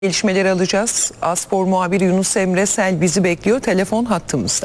Gelişmeleri alacağız. Aspor muhabiri Yunus Emre Sel bizi bekliyor telefon hattımızda.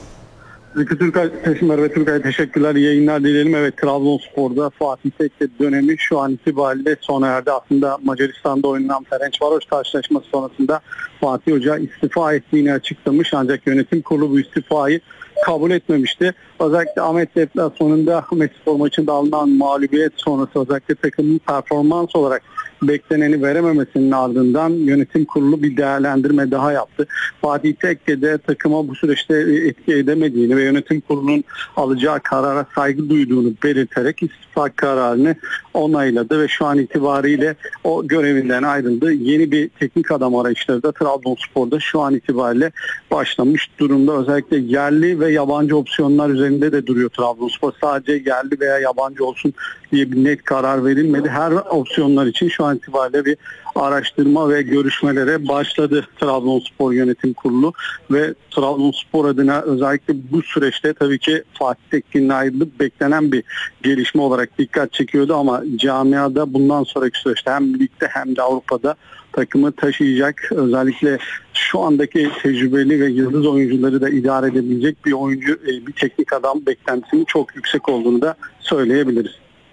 Merve Türkay, teşekkürler. İyi yayınlar dileyelim. Evet, Trabzonspor'da Fatih Tekke dönemi şu an itibariyle sona erdi. Aslında Macaristan'da oynanan Ferencvaros karşılaşması sonrasında Fatih Hoca istifa ettiğini açıklamış. Ancak yönetim kurulu bu istifayı kabul etmemişti. Özellikle Ahmet deplasmanında Metspor maçında alınan mağlubiyet sonrası özellikle takımın performans olarak bekleneni verememesinin ardından yönetim kurulu bir değerlendirme daha yaptı. Fatih Tekke de takıma bu süreçte etki edemediğini ve yönetim kurulunun alacağı karara saygı duyduğunu belirterek istifa kararını onayladı ve şu an itibariyle o görevinden ayrıldı. Yeni bir teknik adam arayışları da Trabzonspor'da şu an itibariyle başlamış durumda. Özellikle yerli ve yabancı opsiyonlar üzerinde de duruyor Trabzonspor. Sadece yerli veya yabancı olsun diye bir net karar verilmedi. Her opsiyonlar için şu an itibariyle bir araştırma ve görüşmelere başladı Trabzonspor Yönetim Kurulu ve Trabzonspor adına özellikle bu süreçte tabii ki Fatih Tekke'nin ayrılığı beklenen bir gelişme olarak dikkat çekiyordu ama camiada bundan sonraki süreçte hem ligde hem de Avrupa'da takımı taşıyacak, özellikle şu andaki tecrübeli ve yıldız oyuncuları da idare edebilecek bir oyuncu, bir teknik adam beklentisinin çok yüksek olduğunu da söyleyebiliriz.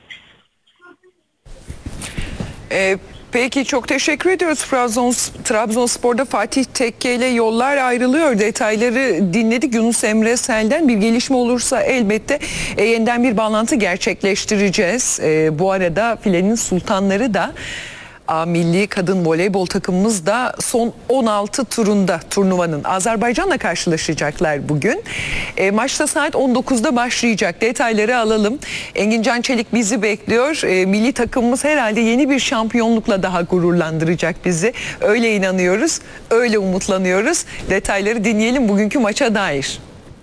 Peki çok teşekkür ediyoruz. Trabzonspor'da Fatih Tekke ile yollar ayrılıyor. Detayları dinledik Yunus Emre Sel'den. Bir gelişme olursa elbette yeniden bir bağlantı gerçekleştireceğiz. Bu arada filenin sultanları da Milli Kadın Voleybol takımımız da son 16 turunda turnuvanın Azerbaycan'la karşılaşacaklar bugün. Maçta saat 19'da başlayacak. Detayları alalım. Engin Can Çelik bizi bekliyor. Milli takımımız herhalde yeni bir şampiyonlukla daha gururlandıracak bizi. Öyle inanıyoruz, öyle umutlanıyoruz. Detayları dinleyelim bugünkü maça dair.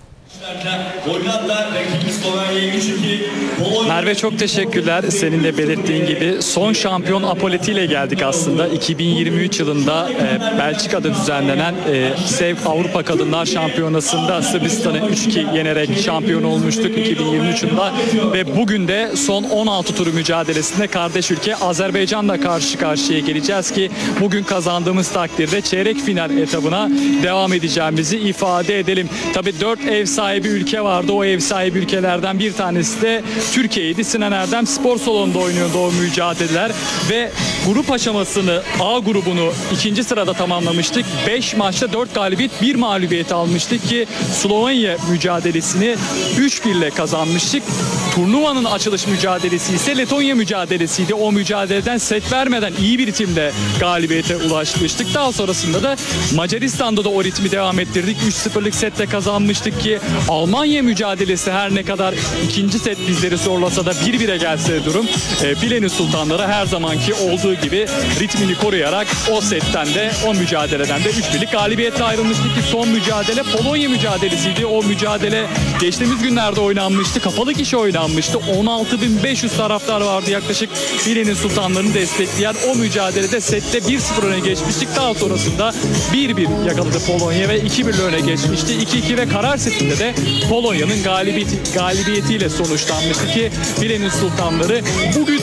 Merve çok teşekkürler. Senin de belirttiğin gibi son şampiyon Apolleti ile geldik aslında. 2023 yılında Belçika'da düzenlenen SEV Avrupa Kadınlar Şampiyonası'nda Sırbistan'ı 3-2 yenerek şampiyon olmuştuk 2023 yılında ve bugün de son 16 turu mücadelesinde kardeş ülke Azerbaycan'la karşı karşıya geleceğiz ki bugün kazandığımız takdirde çeyrek final etabına devam edeceğimizi ifade edelim. Tabii 4 ev sahibi ülke vardı. O ev sahibi ülkelerden bir tanesi de Türkiye'ydi. Sinan Erdem Spor Salonu'nda oynuyordu o mücadeleler ve grup aşamasını A grubunu 2. sırada tamamlamıştık. 5 maçta 4 galibiyet 1 mağlubiyet almıştık ki Slovenya mücadelesini 3-1 ile kazanmıştık. Turnuvanın açılış mücadelesi ise Letonya mücadelesiydi. O mücadeleden set vermeden iyi bir ritimle galibiyete ulaşmıştık. Daha sonrasında da Macaristan'da da o ritmi devam ettirdik. 3-0'lık sette kazanmıştık ki Almanya mücadelesi her ne kadar ikinci set bizleri zorlasa da 1-1'e gelse durum filenin sultanları her zamanki olduğu gibi ritmini koruyarak o setten de o mücadeleden de 3-1'lik galibiyetle ayrılmıştık ki son mücadele Polonya mücadelesiydi. O mücadele geçtiğimiz günlerde oynanmıştı. Kapalı kişi oynanmıştı. 16.500 taraftar vardı yaklaşık filenin sultanlarını destekleyen o mücadelede sette 1-0 öne geçmiştik. Daha sonrasında 1-1 yakaladı Polonya ve 2-1 öne geçmişti. 2-2 ve karar setinde de Polonya'nın galibiyetiyle sonuçlanmıştı ki filenin sultanları bugün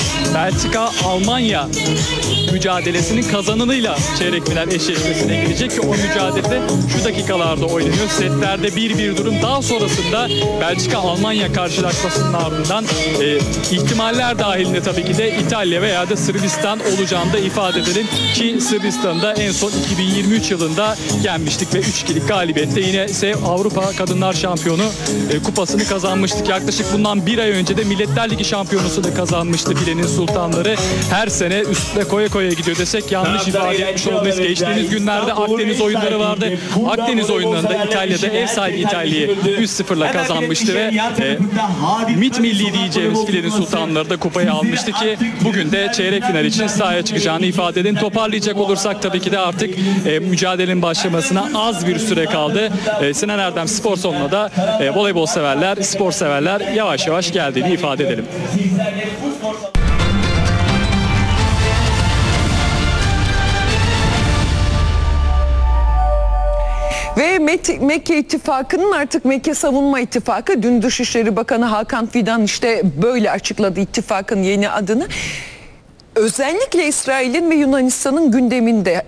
Belçika-Almanya mücadelesinin kazananıyla çeyrek final eşleşmesine girecek ki o mücadelede şu dakikalarda oynanıyor. Setlerde 1-1 durum. Daha sonrasında Belçika-Almanya karşılaşmasının ardından ihtimaller dahilinde tabii ki de İtalya veya da Sırbistan olacağını da ifade edelim ki Sırbistan'da en son 2023 yılında yenmiştik ve 3-2'lik galibiyette yine Avrupa Kadınlar Şampiyonu kupasını kazanmıştık. Yaklaşık bundan bir ay önce de Milletler Ligi şampiyonasını kazanmıştı filenin sultanları. Her sene üstüne koya koya gidiyor desek yanlış ifade etmiş olmayız. Geçtiğimiz günlerde Akdeniz oyunları vardı. Akdeniz oyunlarında İtalya'da ev sahibi İtalya'yı 3-0'la kazanmıştı ve MİT milli diyeceğimiz filenin sultanları da kupayı almıştı ki bugün de çeyrek final için sahaya çıkacağını ifade edin. Toparlayacak olursak tabii ki de artık mücadelenin başlamasına az bir süre kaldı. Sinan Erdem Spor Salonu'na da voleybol severler, spor severler yavaş yavaş geldiğini ifade edelim. Ve Mekke İttifakı'nın artık Mekke Savunma İttifakı, dün Dışişleri Bakanı Hakan Fidan işte böyle açıkladı ittifakın yeni adını. özellikle İsrail'in ve Yunanistan'ın gündeminde.